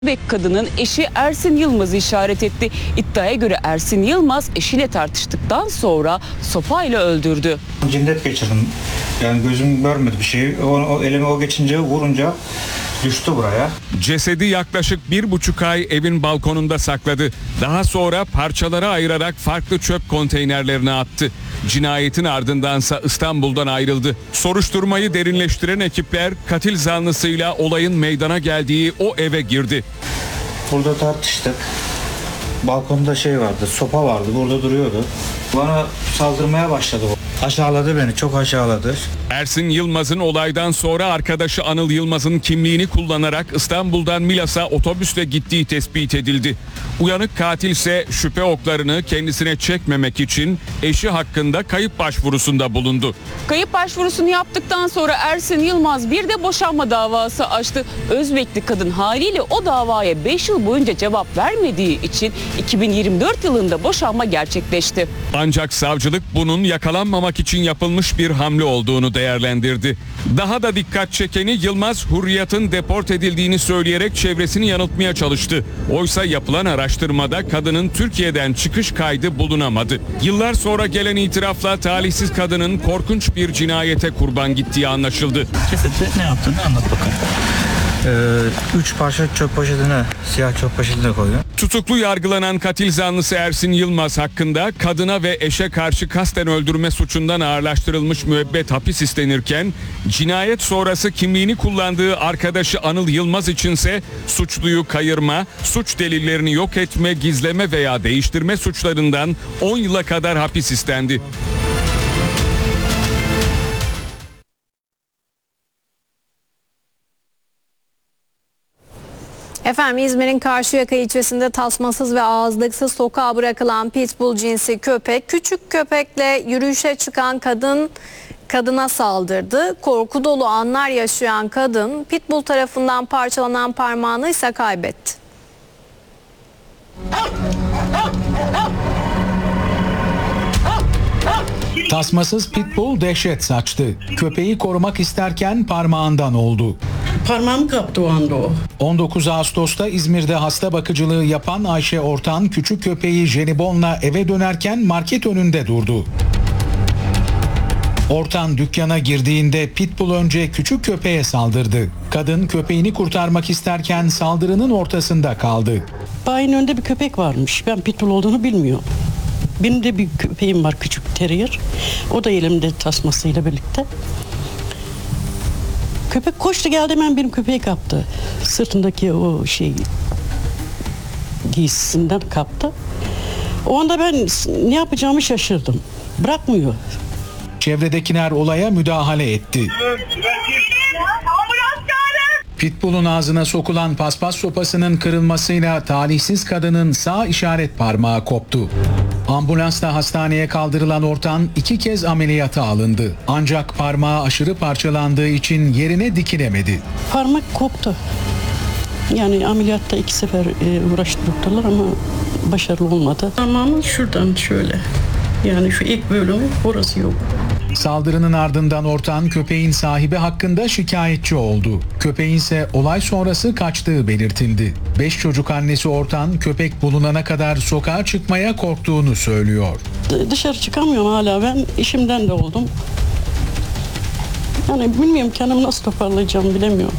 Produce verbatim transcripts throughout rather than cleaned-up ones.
Ve kadının eşi Ersin Yılmaz'ı işaret etti. İddiaya göre Ersin Yılmaz eşiyle tartıştıktan sonra sopayla öldürdü. Cinnet geçirdim. Yani gözüm görmedi bir şeyi. O, o elime o geçince vurunca düştü buraya. Cesedi yaklaşık bir buçuk ay evin balkonunda sakladı. Daha sonra parçalara ayırarak farklı çöp konteynerlerine attı. Cinayetin ardındansa İstanbul'dan ayrıldı. Soruşturmayı derinleştiren ekipler katil zanlısıyla olayın meydana geldiği o eve girdi. Burada tartıştık. Balkonda şey vardı, sopa vardı, burada duruyordu. Bana saldırmaya başladı bu. Aşağıladı beni, çok aşağıladı. Ersin Yılmaz'ın olaydan sonra arkadaşı Anıl Yılmaz'ın kimliğini kullanarak İstanbul'dan Milas'a otobüsle gittiği tespit edildi. Uyanık katil ise şüphe oklarını kendisine çekmemek için eşi hakkında kayıp başvurusunda bulundu. Kayıp başvurusunu yaptıktan sonra Ersin Yılmaz bir de boşanma davası açtı. Özbekli kadın haliyle o davaya beş yıl boyunca cevap vermediği için iki bin yirmi dört yılında boşanma gerçekleşti. Ancak savcılık bunun yakalanmamak için yapılmış bir hamle olduğunu değerlendirdi. Daha da dikkat çekeni Yılmaz Hurriyat'ın deport edildiğini söyleyerek çevresini yanıltmaya çalıştı. Oysa yapılan araştırmada kadının Türkiye'den çıkış kaydı bulunamadı. Yıllar sonra gelen itirafla talihsiz kadının korkunç bir cinayete kurban gittiği anlaşıldı. Cesedi ne yaptığını anlat bakalım. Ee, üç parça çöp poşetine, siyah çöp poşetine koyuyor. Tutuklu yargılanan katil zanlısı Ersin Yılmaz hakkında kadına ve eşe karşı kasten öldürme suçundan ağırlaştırılmış müebbet hapis istenirken, cinayet sonrası kimliğini kullandığı arkadaşı Anıl Yılmaz içinse suçluyu kayırma, suç delillerini yok etme, gizleme veya değiştirme suçlarından on yıla kadar hapis istendi. Efendim İzmir'in Karşıyaka ilçesinde tasmasız ve ağızlıksız sokağa bırakılan pitbull cinsi köpek küçük köpekle yürüyüşe çıkan kadın kadına saldırdı. Korku dolu anlar yaşayan kadın pitbull tarafından parçalanan parmağını ise kaybetti. Tasmasız pitbull dehşet saçtı. Köpeği korumak isterken parmağından oldu. Parmağım kaptı o anda o. on dokuz Ağustos'ta İzmir'de hasta bakıcılığı yapan Ayşe Ortan küçük köpeği jelibonla eve dönerken market önünde durdu. Ortan dükkana girdiğinde pitbull önce küçük köpeğe saldırdı. Kadın köpeğini kurtarmak isterken saldırının ortasında kaldı. Bayinin önünde bir köpek varmış. Ben pitbull olduğunu bilmiyorum. Benim de bir köpeğim var, küçük terrier. O da elimde tasmasıyla birlikte. Köpek koştu geldi, hemen benim köpeği kaptı. Sırtındaki o şey giysisinden kaptı. O anda ben ne yapacağımı şaşırdım. Bırakmıyor. Çevredekiler olaya müdahale etti. Pitbull'un ağzına sokulan paspas sopasının kırılmasıyla talihsiz kadının sağ işaret parmağı koptu. Ambulansla hastaneye kaldırılan Ortan iki kez ameliyata alındı. Ancak parmağı aşırı parçalandığı için yerine dikilemedi. Parmak koptu. Yani ameliyatta iki sefer e, uğraştı doktorlar ama başarılı olmadı. Parmağımın şuradan şöyle. Yani şu ilk bölümü orası yok. Saldırının ardından Ortan köpeğin sahibi hakkında şikayetçi oldu. Köpeğin ise olay sonrası kaçtığı belirtildi. Beş çocuk annesi Ortan köpek bulunana kadar sokağa çıkmaya korktuğunu söylüyor. D- dışarı çıkamıyorum hala, ben işimden de oldum. Yani bilmiyorum, kendimi nasıl toparlayacağım bilemiyorum.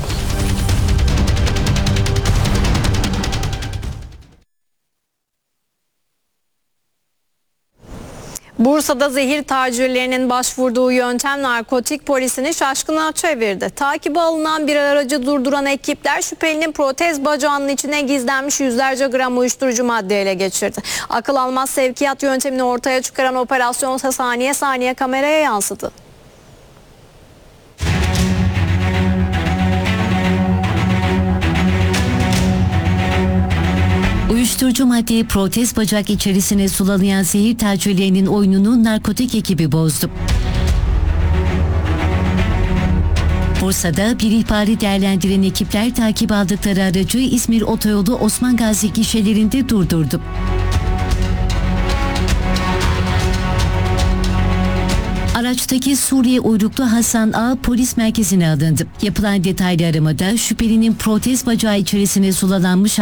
Bursa'da zehir tacirlerinin başvurduğu yöntem narkotik polisini şaşkına çevirdi. Takibe alınan bir aracı durduran ekipler şüphelinin protez bacağının içine gizlenmiş yüzlerce gram uyuşturucu madde ele geçirdi. Akıl almaz sevkiyat yöntemini ortaya çıkaran operasyon ise saniye saniye kameraya yansıdı. Uyuşturucu maddeyi protez bacak içerisine sulalayan zehir tacirlerinin oyununu narkotik ekibi bozdu. Bursa'da bir ihbarı değerlendiren ekipler takip aldıkları aracı İzmir Otoyolu Osman Gazi gişelerinde durdurdu. Araçtaki Suriye uyruklu Hasan A polis merkezine alındı. Yapılan detaylı aramada şüphelinin protez bacağı içerisine sulalanmış